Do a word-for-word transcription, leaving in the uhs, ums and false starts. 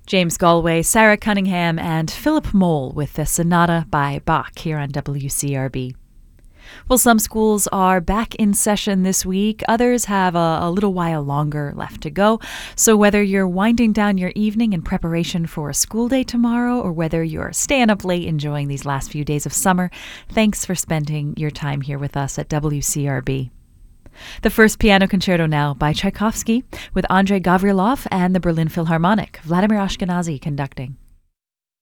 James Galway, Sarah Cunningham, and Philip Mole with the Sonata by Bach here on W C R B. Well, some schools are back in session this week. Others have a, a little while longer left to go. So whether you're winding down your evening in preparation for a school day tomorrow, or whether you're staying up late enjoying these last few days of summer, thanks for spending your time here with us at W C R B. The first piano concerto now by Tchaikovsky with Andrei Gavrilov and the Berlin Philharmonic, Vladimir Ashkenazy conducting.